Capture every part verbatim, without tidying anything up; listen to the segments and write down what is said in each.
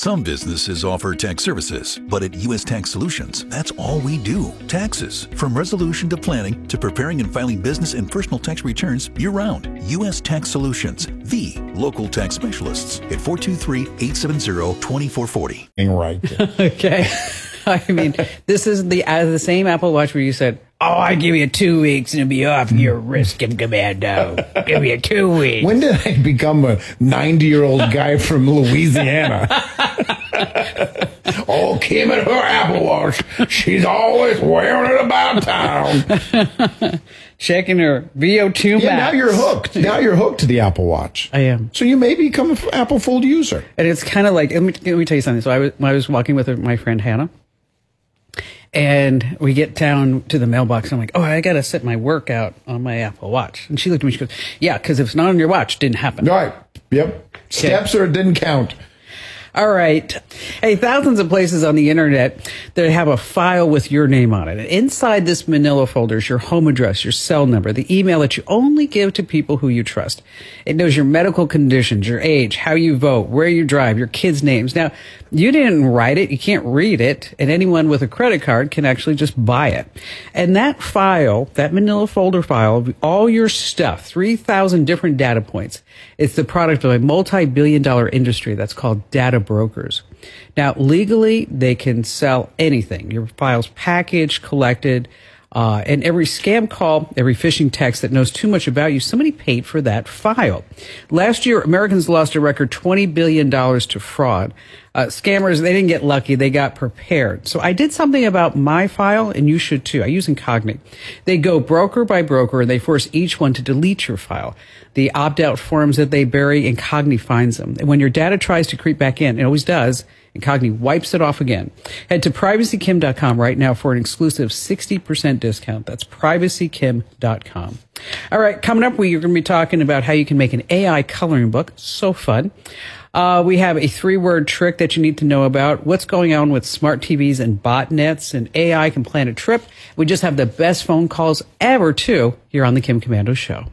Some businesses offer tax services, but at U S Tax Solutions, that's all we do. Taxes. From resolution to planning to preparing and filing business and personal tax returns year-round. U S Tax Solutions, the local tax specialists at four two three, eight seven zero, two four four zero. Right. Okay. I mean, this is the uh, the same Apple Watch where you said, oh, I give you two weeks and it'll be off your risk and commando. Give you two weeks. When did I become a ninety-year-old guy from Louisiana? Oh, Kim and her Apple Watch. She's always wearing it about town. Checking her V O two Yeah, maps. now you're hooked. Now you're hooked to the Apple Watch. I am. So you may become an Apple Fold user. And it's kind of like, let me, let me tell you something. So I was, when I was walking with my friend Hannah, and we get down to the mailbox. And I'm like, oh, I got to set my workout on my Apple Watch. And she looked at me, she goes, yeah, because if it's not on your watch, it didn't happen. Right. Yep. Steps or it didn't count. All right. Hey, thousands of places on the internet that have a file with your name on it. And inside this manila folder is your home address, your cell number, the email that you only give to people who you trust. It knows your medical conditions, your age, how you vote, where you drive, your kids' names. Now, you didn't write it. You can't read it. And anyone with a credit card can actually just buy it. And that file, that manila folder file, all your stuff, three thousand different data points, it's the product of a multi-billion dollar industry that's called data brokers. Now, legally, they can sell anything. Your file's packaged, collected, uh, and every scam call, every phishing text that knows too much about you, somebody paid for that file. Last year, Americans lost a record twenty billion dollars to fraud. Uh, scammers, they didn't get lucky. They got prepared. So I did something about my file, and you should too. I use Incogni. They go broker by broker, and they force each one to delete your file. The opt-out forms that they bury, Incogni finds them. And when your data tries to creep back in, it always does, Incogni wipes it off again. Head to privacy kim dot com right now for an exclusive sixty percent discount. That's privacy kim dot com. All right, coming up, we're going to be talking about how you can make an A I coloring book. So fun. Uh, we have a three-word trick that you need to know about. What's going on with smart T Vs and botnets, and A I can plan a trip. We just have the best phone calls ever, too, here on the Kim Komando Show.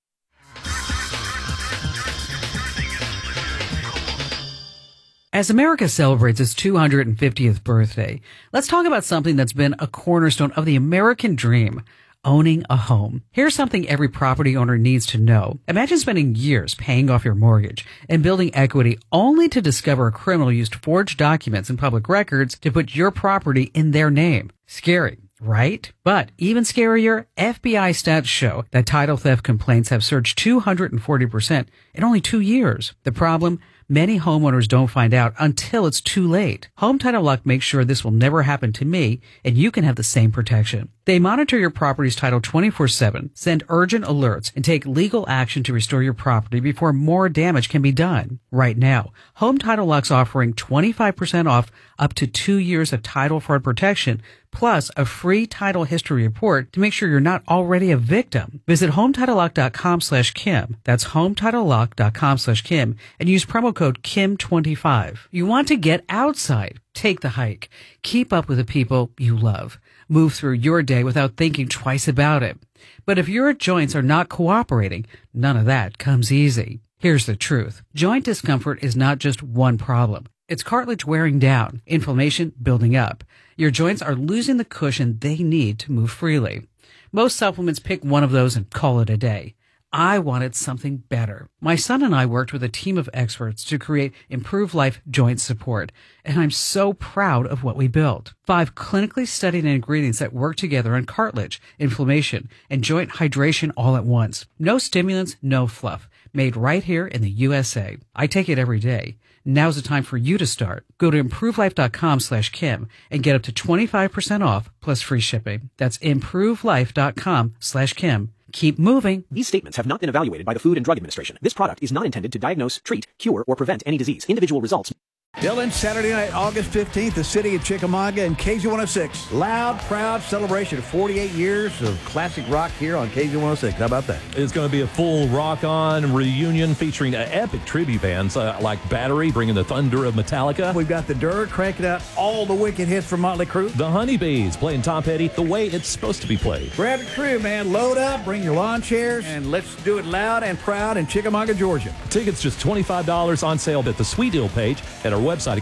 As America celebrates its two hundred fiftieth birthday, let's talk about something that's been a cornerstone of the American dream: owning a home. Here's something every property owner needs to know. Imagine spending years paying off your mortgage and building equity only to discover a criminal used forged documents and public records to put your property in their name. Scary, right? But even scarier, F B I stats show that title theft complaints have surged two hundred forty percent in only two years. The problem? Many homeowners don't find out until it's too late. Home Title Lock makes sure this will never happen to me, and you can have the same protection. They monitor your property's title twenty-four seven, send urgent alerts, and take legal action to restore your property before more damage can be done. Right now, Home Title Lock's offering twenty-five percent off up to two years of title fraud protection, plus a free title history report to make sure you're not already a victim. Visit HometitleLock.com slash Kim. That's HometitleLock.com slash Kim and use promo code Kim twenty-five. You want to get outside. Take the hike. Keep up with the people you love. Move through your day without thinking twice about it. But if your joints are not cooperating, none of that comes easy. Here's the truth. Joint discomfort is not just one problem. It's cartilage wearing down, inflammation building up. Your joints are losing the cushion they need to move freely. Most supplements pick one of those and call it a day. I wanted something better. My son and I worked with a team of experts to create Improve Life Joint Support, and I'm so proud of what we built. Five clinically studied ingredients that work together on cartilage, inflammation, and joint hydration all at once. No stimulants, no fluff. Made right here in the U S A. I take it every day. Now's the time for you to start. Go to ImproveLife.com slash Kim and get up to twenty-five percent off plus free shipping. That's ImproveLife.com slash Kim. Keep moving. These statements have not been evaluated by the Food and Drug Administration. This product is not intended to diagnose, treat, cure, or prevent any disease. Individual results. Dylan, Saturday night, August fifteenth, the city of Chickamauga and K Z one oh six. Loud, proud celebration of forty-eight years of classic rock here on K Z one oh six. How about that? It's going to be a full rock-on reunion featuring uh, epic tribute bands uh, like Battery, bringing the thunder of Metallica. We've got the Dirt cranking out all the wicked hits from Motley Crue. The Honeybees playing Tom Petty the way it's supposed to be played. Grab the crew, man. Load up, bring your lawn chairs, and let's do it loud and proud in Chickamauga, Georgia. Tickets just twenty-five dollars on sale at the Sweet Deal page at our website.